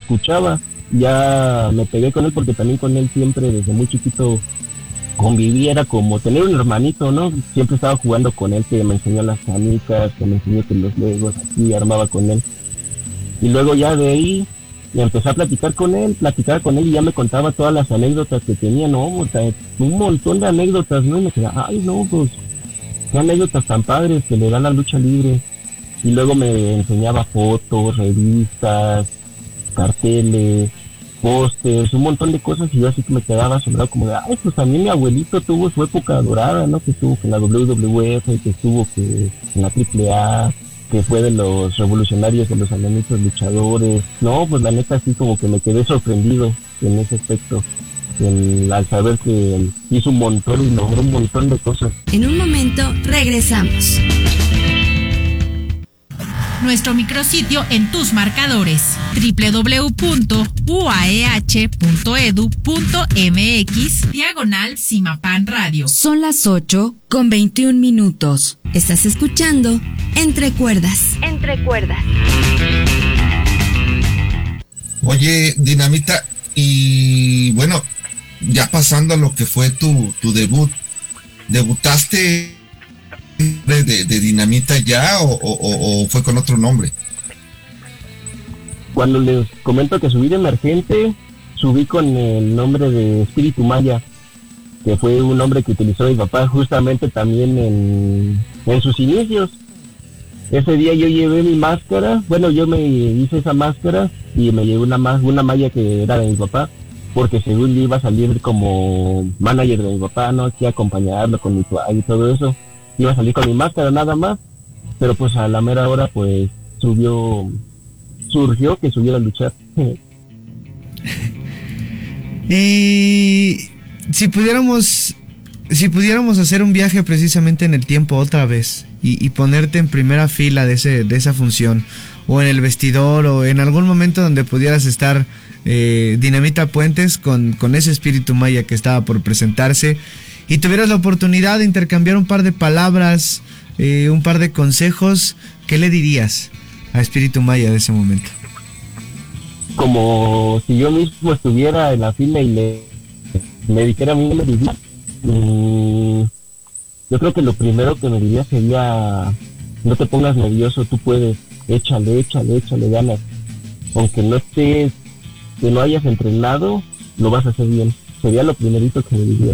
escuchaba. Ya me pegué con él porque también con él siempre desde muy chiquito conviví, era como tener un hermanito, ¿no? Siempre estaba jugando con él, que me enseñó las canicas, que me enseñó que los legos, así armaba con él. Y luego ya de ahí y empecé a platicaba con él y ya me contaba todas las anécdotas que tenía, ¿no? O sea, un montón de anécdotas, ¿no? Y me quedaba, ay, no, pues, qué anécdotas tan padres que le dan la lucha libre. Y luego me enseñaba fotos, revistas, carteles, pósters, un montón de cosas y yo así que me quedaba asombrado como de, ay, pues también mi abuelito tuvo su época dorada, ¿no? Que estuvo en la WWF, que estuvo en la AAA, que fue de los revolucionarios, de los anónimos luchadores. No, pues la neta sí como que me quedé sorprendido en ese aspecto, al saber que hizo un montón y logró un montón de cosas. En un momento regresamos. Nuestro micrositio en tus marcadores, www.uaeh.edu.mx/Cimapan Radio. Son las 8:21. Estás escuchando Entre Cuerdas. Entre Cuerdas. Oye, Dinamita, y bueno, ya pasando a lo que fue tu debut, ¿debutaste de Dinamita ya o fue con otro nombre? Cuando les comento que subí de emergente, subí con el nombre de Espíritu Maya, que fue un nombre que utilizó mi papá justamente también en sus inicios. Ese día yo llevé mi máscara, bueno, yo me hice esa máscara y me llevé una malla que era de mi papá, porque según yo iba a salir como manager de mi papá, ¿no? Aquí a acompañarlo con mi toalla y todo eso. Iba a salir con mi máscara nada más, pero pues a la mera hora pues surgió que subiera a luchar. Y si pudiéramos hacer un viaje precisamente en el tiempo otra vez y ponerte en primera fila de esa función, o en el vestidor, o en algún momento donde pudieras estar Dinamita Puentes con ese Espíritu Maya que estaba por presentarse, y tuvieras la oportunidad de intercambiar un par de palabras, un par de consejos, ¿qué le dirías a Espíritu Maya de ese momento? Como si yo mismo estuviera en la fila y me dijera a mí, me diría, yo creo que lo primero que me diría sería, no te pongas nervioso, tú puedes, échale ganas, aunque que no hayas entrenado, lo vas a hacer bien. Sería lo primerito que me diría.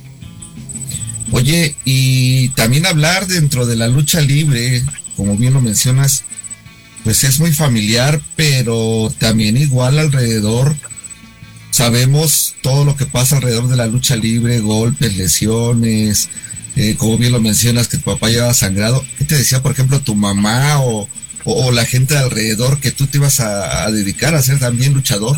Oye, y también hablar dentro de la lucha libre, como bien lo mencionas, pues es muy familiar, pero también igual alrededor sabemos todo lo que pasa alrededor de la lucha libre, golpes, lesiones, como bien lo mencionas, que tu papá llevaba sangrado. ¿Qué te decía, por ejemplo, tu mamá o la gente alrededor, que tú te ibas a dedicar a ser también luchador?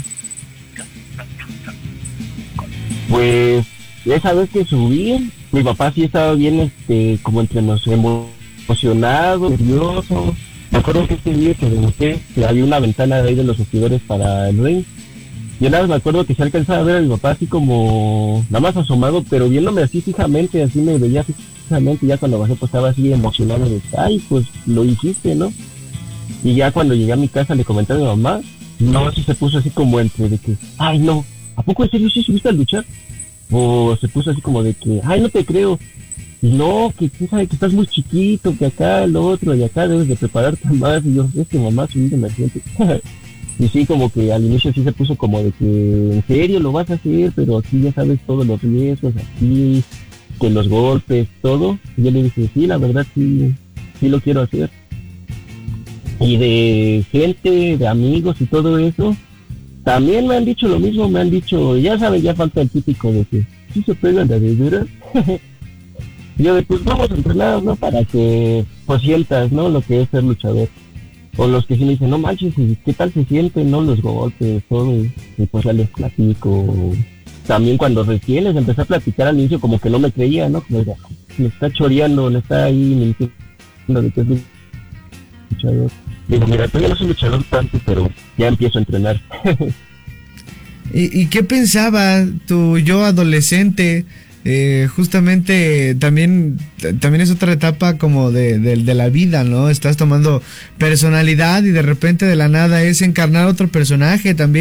Pues esa vez que subí, mi papá sí estaba bien, como entre nos emocionado, nervioso. Me acuerdo que ese día que debuté, que había una ventana de ahí de los vestidores para el ring. Yo nada más me acuerdo que se alcanzaba a ver a mi papá así como, nada más asomado, pero viéndome así fijamente, así me veía fijamente. Ya cuando bajé pues estaba así emocionado de, ay, pues lo hiciste, ¿no? Y ya cuando llegué a mi casa le comenté a mi mamá, no, sí se puso así como entre de que, ay no, ¿a poco en serio sí subiste a luchar? O se puso así como de que, ay, no te creo. Y no, que tú sabes que estás muy chiquito, que acá lo otro, y acá debes de prepararte más. Y yo, es que mamá, subí de emergente. Y sí, como que al inicio sí se puso como de que, en serio lo vas a hacer, pero aquí ya sabes todos los riesgos, aquí, que los golpes, todo. Y yo le dije, sí, la verdad sí lo quiero hacer. Y de gente, de amigos y todo eso, también me han dicho lo mismo, me han dicho, ya saben, ya falta el típico de que sí se pegan de veras. Y yo de, pues vamos a entrenar, ¿no? Para que pues sientas, ¿no? Lo que es ser luchador. O los que sí me dicen, no manches, ¿qué tal se sienten, no? Los golpes, todo. Y pues ya les platico. También cuando recién les empecé a platicar al inicio, como que no me creía, ¿no? Como de, me está choreando, me está ahí mintiendo de que es luchador. Digo, mira, todavía no soy luchador tanto, pero ya empiezo a entrenar. ¿Y qué pensaba tu yo adolescente? Justamente también es otra etapa como de la vida, ¿no? Estás tomando personalidad y de repente de la nada es encarnar otro personaje también.